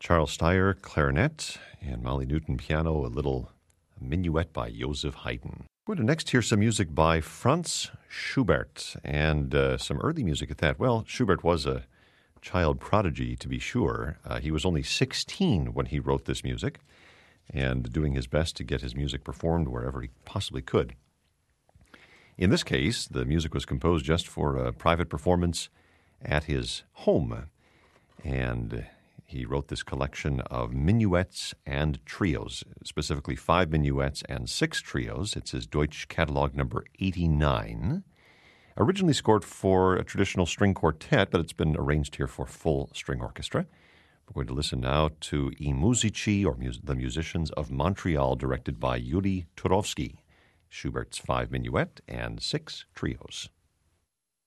Charles Steyer, clarinet, and Molly Newton, piano, a little minuet by Joseph Haydn. We're going to next hear some music by Franz Schubert, and some early music at that. Well, Schubert was a child prodigy, to be sure. He was only 16 when he wrote this music, and doing his best to get his music performed wherever he possibly could. In this case, the music was composed just for a private performance at his home, and he wrote this collection of minuets and trios, specifically 5 minuets and 6 trios. It's his Deutsch Catalog number 89. Originally scored for a traditional string quartet, but it's been arranged here for full string orchestra. We're going to listen now to I Musici, or the Musicians of Montreal, directed by Yuri Turovsky, Schubert's 5 minuet and 6 trios.